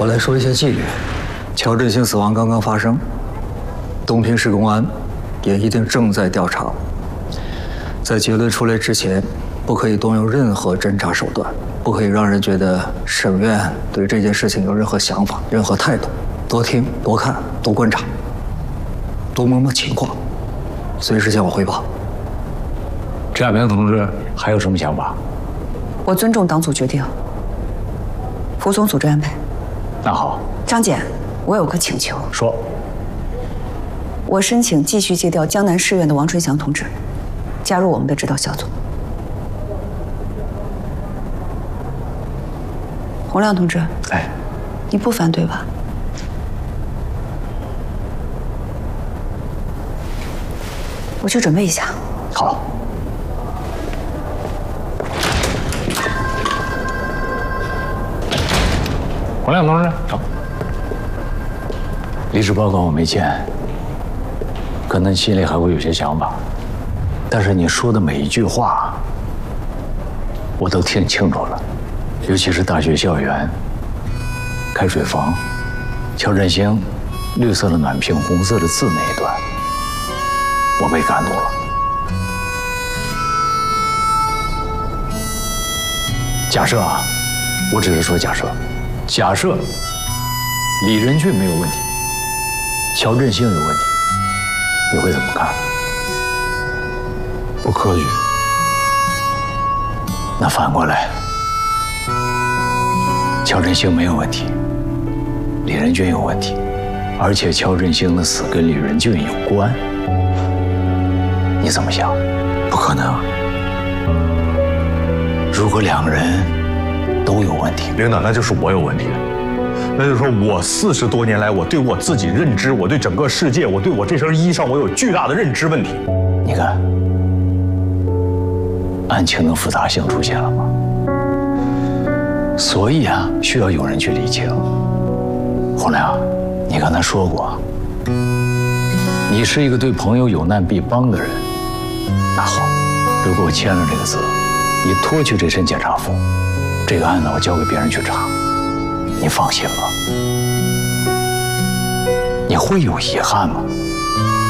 我来说一些纪律。乔振兴死亡刚刚发生，东平市公安也一定正在调查。在结论出来之前，不可以动用任何侦查手段，不可以让人觉得省院对这件事情有任何想法、任何态度。多听、多看、多观察，多摸摸情况，随时向我汇报。 陈亚平同志还有什么想法？ 我尊重党组决定，服从组织安排。 那好， 张检，我有个请求。 说。 我申请继续借调江南市院的王春祥同志，加入我们的指导小组。洪亮同志， 哎， 你不反对吧？我去准备一下。 好。洪亮同志，走。离职报告我没见，可能心里还会有些想法，但是你说的每一句话，我都听清楚了，尤其是大学校园、开水房、乔振兴绿色的暖瓶、红色的字那一段，我被感动了。假设啊，我只是说假设，假设李仁俊没有问题，乔振兴有问题，你会怎么看？ 不科学。 那反过来，乔振兴没有问题，李仁俊有问题，而且乔振兴的死跟李仁俊有关，你怎么想？ 不可能。 如果两个人都有问题， 领导，那就是我有问题。那就是说我40多年来，我对我自己认知，我对整个世界，我对我这身衣裳，我有巨大的认知问题。 你看，案情的复杂性出现了吗？所以啊，需要有人去理清。洪亮，你刚才说过，你是一个对朋友有难必帮的人。那好，如果我签了这个字，你脱去这身检查服，这个案子我交给别人去查，你放心吗？你会有遗憾吗？